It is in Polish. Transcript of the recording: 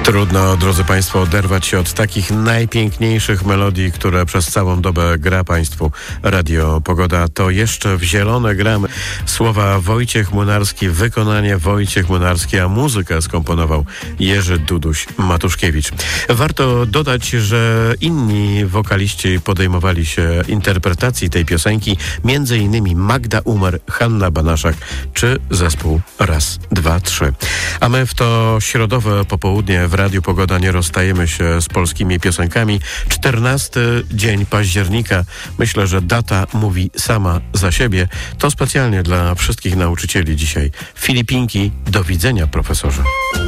Trudno, drodzy Państwo, oderwać się od takich najpiękniejszych melodii, które przez całą dobę gra Państwu Radio Pogoda. To jeszcze w zielone gramy. Słowa Wojciech Młynarski, wykonanie Wojciech Młynarski, a muzykę skomponował Jerzy Duduś-Matuszkiewicz. Warto dodać, że inni wokaliści podejmowali się interpretacji tej piosenki, między innymi Magda Umer, Hanna Banaszak czy zespół Raz, Dwa, Trzy. A my w to środowe popołudnie w Radiu Pogoda nie rozstajemy się z polskimi piosenkami. 14 dzień października. Myślę, że data mówi sama za siebie. To specjalnie dla wszystkich nauczycieli dzisiaj. Filipinki, do widzenia, profesorze.